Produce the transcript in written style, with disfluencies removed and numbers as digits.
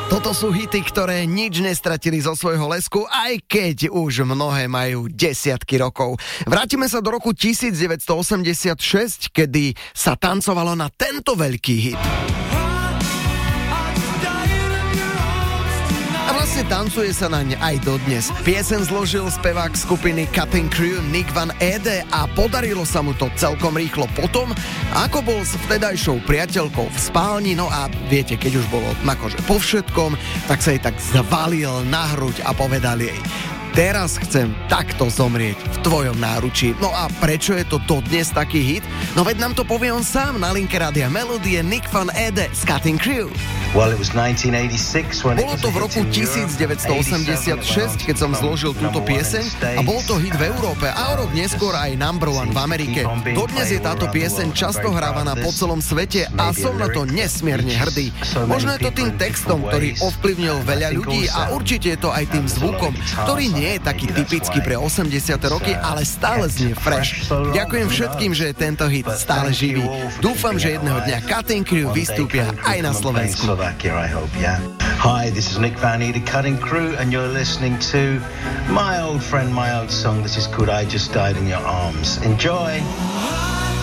Toto sú hity, ktoré nič nestratili zo svojho lesku, aj keď už mnohé majú desiatky rokov. Vrátime sa do roku 1986, kedy sa tancovalo na tento veľký hit. A vlastne tancuje sa naň aj dodnes. Pieseň zložil spevák skupiny Cutting Crew Nick Van Ede a podarilo sa mu to celkom rýchlo potom, ako bol s vtedajšou priateľkou v spálni, no a viete, keď už bolo akože po všetkom, tak sa jej tak zvalil na hruď a povedal jej: teraz chcem takto zomrieť v tvojom náručí. No a prečo je to dodnes taký hit? No veď nám to povie on sám na linke Rádia Melodie, Nick Van Ede z Cutting Crew. Well, it was 1986 when bolo to v roku 1986, keď som zložil túto pieseň a bol to hit v Európe a o rok neskôr aj number one v Amerike. Dodnes je táto pieseň často hrávaná po celom svete a som na to nesmierne hrdý. Možno je to tým textom, ktorý ovplyvnil veľa ľudí a určite je to aj tým zvukom, ktorý nie je taký typický pre 80. roky, ale stále znie fresh. Ďakujem všetkým, že je tento hit stále živý. Dúfam, že jedného dňa Cutting Crew vystúpia aj na Slovensku. I hope, yeah. Hi, this is Nick Van Ede, Cutting Crew, and you're listening to my old friend, my old song. This is called I Just Died in Your Arms. Enjoy!